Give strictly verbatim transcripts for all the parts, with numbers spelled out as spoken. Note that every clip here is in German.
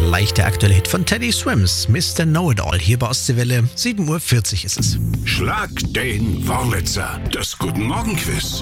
Gleich der aktuelle Hit von Teddy Swims, Mister Know-It-All, hier bei Ostseewelle. sieben Uhr vierzig ist es. Schlag den Wurlitzer, das Guten Morgen Quiz.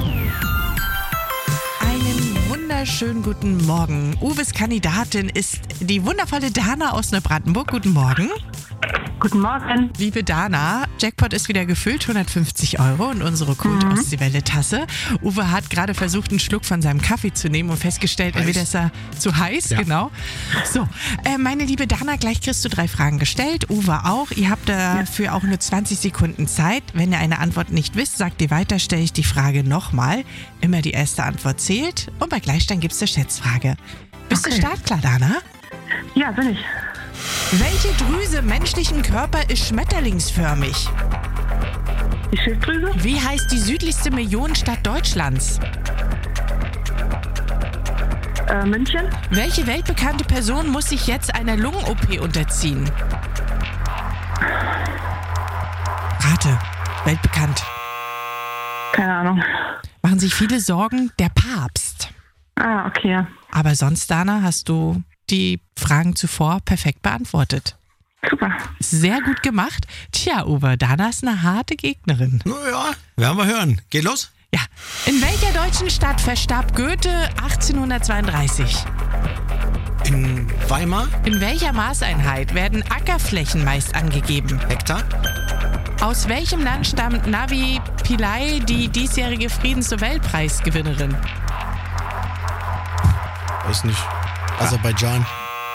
Einen wunderschönen guten Morgen. Uwes Kandidatin ist die wundervolle Dana aus Neubrandenburg. Guten Morgen. Guten Morgen. Liebe Dana, Jackpot ist wieder gefüllt, hundertfünfzig Euro und unsere Kult Mhm. aus die Welle-Tasse. Uwe hat gerade versucht, einen Schluck von seinem Kaffee zu nehmen und festgestellt, Heiß. entweder ist er zu heiß, Ja. genau. So, äh, meine liebe Dana, gleich kriegst du drei Fragen gestellt, Uwe auch. Ihr habt dafür auch nur zwanzig Sekunden Zeit. Wenn ihr eine Antwort nicht wisst, sagt ihr weiter, stelle ich die Frage nochmal. Immer die erste Antwort zählt und bei Gleichstand gibt es eine Schätzfrage. Bist Okay. du startklar, Dana? Ja, bin ich. Welche Drüse im menschlichen Körper ist schmetterlingsförmig? Die Schilddrüse? Wie heißt die südlichste Millionenstadt Deutschlands? Äh, München? Welche weltbekannte Person muss sich jetzt einer Lungen-O P unterziehen? Rate. Weltbekannt. Keine Ahnung. Machen sich viele Sorgen, der Papst. Ah, okay, ja. Aber sonst, Dana, hast du die Fragen zuvor perfekt beantwortet. Super. Sehr gut gemacht. Tja, Uwe, Dana ist eine harte Gegnerin. Naja, werden wir hören. Geht los? Ja. In welcher deutschen Stadt verstarb Goethe achtzehnhundertzweiunddreißig? In Weimar? In welcher Maßeinheit werden Ackerflächen meist angegeben? Hektar? Aus welchem Land stammt Navi Pillay, die diesjährige Friedensnobelpreisgewinnerin? Weiß nicht. Aserbaidschan.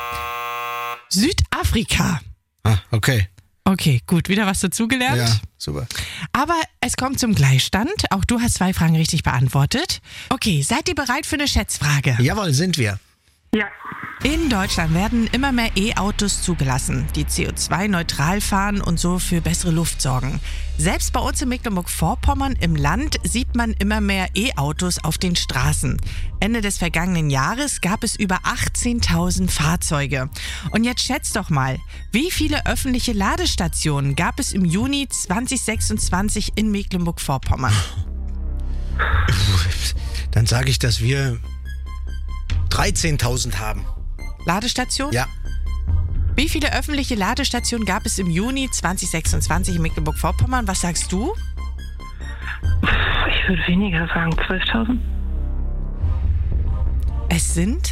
Südafrika. Ah, okay. Okay, gut, wieder was dazugelernt. Ja, super. Aber es kommt zum Gleichstand. Auch du hast zwei Fragen richtig beantwortet. Okay, seid ihr bereit für eine Schätzfrage? Jawohl, sind wir. Ja. In Deutschland werden immer mehr E-Autos zugelassen, die C O zwei neutral fahren und so für bessere Luft sorgen. Selbst bei uns in Mecklenburg-Vorpommern im Land sieht man immer mehr E-Autos auf den Straßen. Ende des vergangenen Jahres gab es über achtzehntausend Fahrzeuge. Und jetzt schätzt doch mal, wie viele öffentliche Ladestationen gab es im Juni zweitausendsechsundzwanzig in Mecklenburg-Vorpommern? Dann sage ich, dass wir dreizehntausend haben. Ladestationen? Ja. Wie viele öffentliche Ladestationen gab es im Juni zweitausendsechsundzwanzig in Mecklenburg-Vorpommern? Was sagst du? Ich würde weniger sagen. zwölftausend? Es sind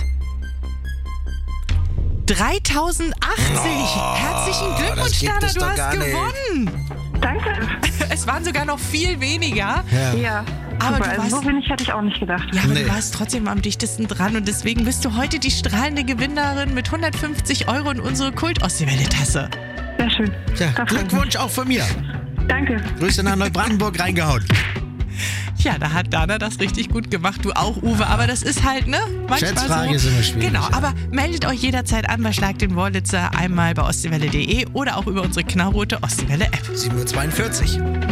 dreitausendachtzig. Herzlichen das Glückwunsch, gibt Dana, es du doch hast gar nicht. gewonnen. Danke. Es waren sogar noch viel weniger. Ja. Ja. Aber Super. du Also warst- so wenig hätte ich auch nicht gedacht. Ja, aber Nee. du warst trotzdem am dichtesten dran und deswegen bist du heute die strahlende Gewinnerin mit hundertfünfzig Euro in unsere Kult-Ostseewelle-Tasse. Sehr schön. Tja, Da freut mich. Glückwunsch auch von mir. Danke. Grüße nach Neubrandenburg reingehauen. Ja, da hat Dana das richtig gut gemacht. Du auch, Uwe. Aber das ist halt, ne? Manchmal Schätzfrage so. ist immer schwierig, Genau, ja. aber meldet euch jederzeit an bei Schlag den Wurlitzer einmal bei ostseewelle punkt de oder auch über unsere knallrote Ostseewelle-App. sieben Uhr zweiundvierzig.